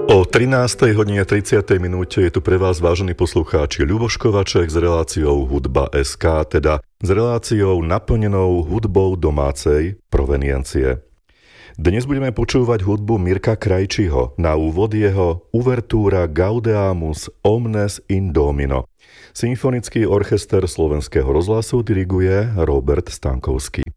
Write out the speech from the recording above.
O 13. hodine 30. minúte je tu pre vás, vážení poslucháči, Ľuboš Kovaček s reláciou Hudba SK, teda s reláciou naplnenou hudbou domácej proveniencie. Dnes budeme počúvať hudbu Mirka Krajčího, na úvod jeho uvertúra Gaudeamus Omnes in Domino. Symfonický orchester Slovenského rozhlasu diriguje Robert Stankovský.